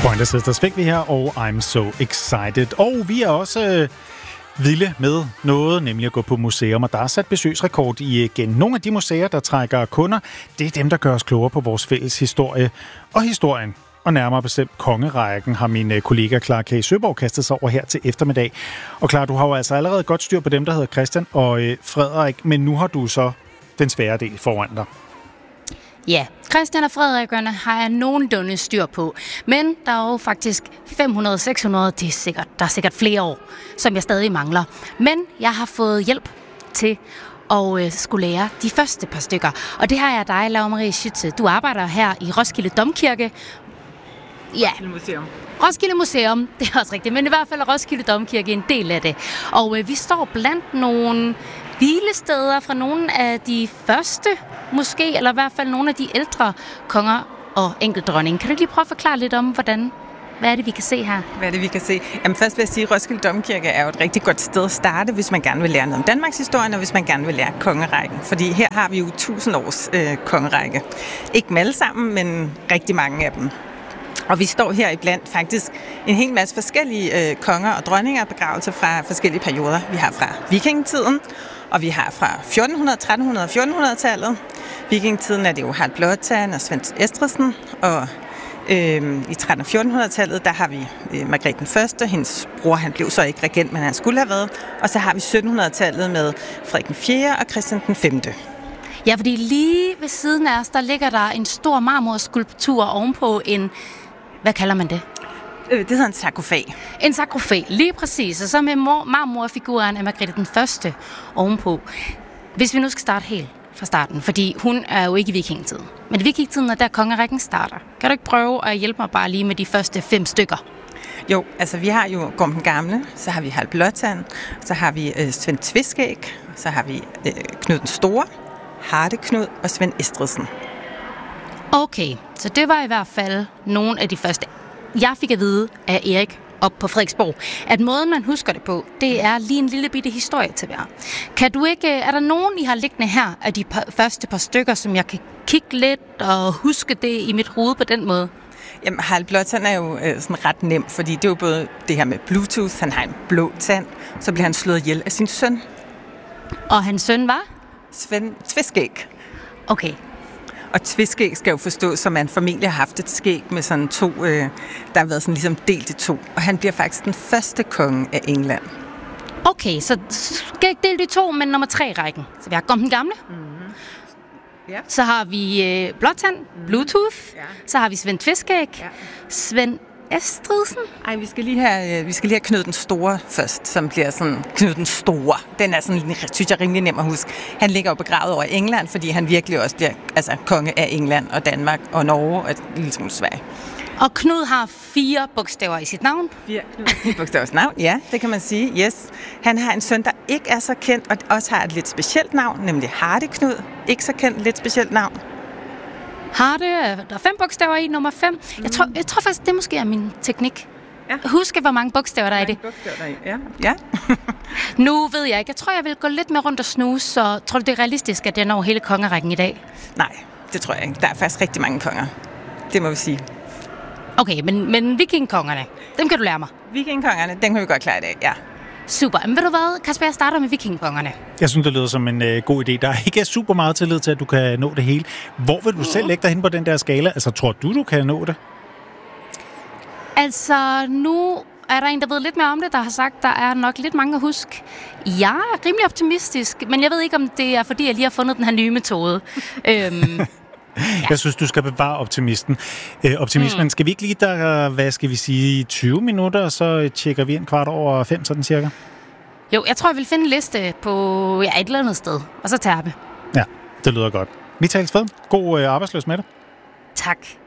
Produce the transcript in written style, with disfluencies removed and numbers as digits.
Pointer Sisters fik vi her, og I'm so excited. Og vi er også vilde med noget, nemlig at gå på museum, og der er sat besøgsrekord igen. Nogle af de museer, der trækker kunder, det er dem, der gør os klogere på vores fælles historie og historien. Og nærmere bestemt kongerækken har min kollega Clara K. Søborg kastet sig over her til eftermiddag. Og Clara, du har jo altså allerede godt styr på dem, der hedder Christian og Frederik, men nu har du så den svære del foran dig. Ja, Christian og Frederikerne har jeg nogenlunde styr på. Men der er jo faktisk 500-600, der er sikkert flere år, som jeg stadig mangler. Men jeg har fået hjælp til at skulle lære de første par stykker. Og det har jeg dig, Laura Marie Schütze. Du arbejder her i Roskilde Domkirke. Ja, Roskilde Museum, det er også rigtigt. Men i hvert fald er Roskilde Domkirke en del af det. Og vi står blandt nogle hvilesteder fra nogle af de første, måske, eller i hvert fald nogle af de ældre konger og enkeltdronning. Kan du lige prøve at forklare lidt om, hvad er det, vi kan se her? Hvad er det, vi kan se? Jamen først vil jeg sige, at Roskilde Domkirke er jo et rigtig godt sted at starte, hvis man gerne vil lære noget om Danmarks historie, og hvis man gerne vil lære kongerækken. Fordi her har vi jo 1000 års kongerække. Ikke dem alle sammen, men rigtig mange af dem. Og vi står her iblandt faktisk en hel masse forskellige konger og dronninger begravelser fra forskellige perioder. Vi har fra vikingetiden, og vi har fra 1400, 1300 og 1400-tallet. Vikingetiden er det jo Harald Blåtand og Svend Estridsson, og i 1300- og 1400-tallet, der har vi Margrethe den Første. Hendes bror, han blev så ikke regent, men han skulle have været. Og så har vi 1700-tallet med Frederik den 4. og Christian den 5. Ja, fordi lige ved siden af os, der ligger der en stor marmorskulptur ovenpå en, hvad kalder man det? Det hedder en sarkofag. En sarkofag, lige præcis. Og så med marmorfiguren af Margrethe den Første ovenpå. Hvis vi nu skal starte helt fra starten, fordi hun er jo ikke i vikingetiden. Men i vikingetiden er der kongerækken starter. Kan du ikke prøve at hjælpe mig bare lige med de første 5 stykker? Jo, altså vi har jo Gorm den Gamle, så har vi Harald Blåtand, så har vi Svend Tveskæg, så har vi Knud den Store, Hardeknud og Svend Estridsson. Okay, så det var i hvert fald nogle af de første. Jeg fik at vide af Erik op på Frederiksborg, at måden man husker det på, det er lige en lille bitte historie til hver. Kan du ikke, er der nogen, I har liggende her af de første par stykker, som jeg kan kigge lidt og huske det i mit hoved på den måde? Jamen, Harald Blåtand er jo sådan ret nem, fordi det er jo både det her med Bluetooth, han har en blå tand, så bliver han slået ihjel af sin søn. Og hans søn var? Svend Tveskæg. Okay. Og Tveskæg skal jo forstås, som man formentlig har haft et skæg med sådan 2, der har været sådan ligesom delt i 2. Og han bliver faktisk den første konge af England. Okay, så skæg delt i 2, men nummer 3 i rækken. Så vi har Gorm den Gamle. Mm-hmm. Ja. Så har vi Blåtand, Bluetooth. Ja. Så har vi Svend Tveskæg. Ja. Svend Estridsson. Ej, vi skal lige have Knud den Store først, som bliver sådan Knud den Store. Den er sådan, synes jeg, rimelig nem at huske. Han ligger jo begravet over England, fordi han virkelig også bliver konge af England og Danmark og Norge og et lille smule Sverige. Og Knud har 4 bogstaver i sit navn. 4 bogstaver i sit navn, ja, det kan man sige. Yes. Han har en søn, der ikke er så kendt, og også har et lidt specielt navn, nemlig Hardeknud. Ikke så kendt, lidt specielt navn. Harde, der er 5 bogstaver i, nummer 5. Jeg tror faktisk, det måske er min teknik. Ja. Husk, hvor mange bogstaver der er i det. Ja. Nu ved jeg ikke. Jeg tror, jeg vil gå lidt mere rundt og snuse, så tror du, det er realistisk, at jeg når hele kongerækken i dag? Nej, det tror jeg ikke. Der er faktisk rigtig mange konger. Det må vi sige. Okay, men vikingkongerne, dem kan du lære mig. Vikingkongerne, dem kan vi godt klare i dag, ja. Super. Men ved du hvad, Kasper, jeg starter med vikingkongerne. Jeg synes, det lyder som en god idé. Der er ikke super meget tillid til, at du kan nå det hele. Hvor vil du selv lægge dig hen på den der skala? Altså, tror du kan nå det? Altså, nu er der en, der ved lidt mere om det, der har sagt, der er nok lidt mange at huske. Jeg er rimelig optimistisk, men jeg ved ikke, om det er, fordi jeg lige har fundet den her nye metode. Ja. Jeg synes, du skal bevare optimismen. Skal vi ikke lige der, hvad skal vi sige, 20 minutter, og så tjekker vi ind 5:15 sådan cirka? Jo, jeg tror, jeg vil finde en liste på et eller andet sted, og så tager vi. Ja, det lyder godt. Vi tales ved. God arbejdsløs med det. Tak.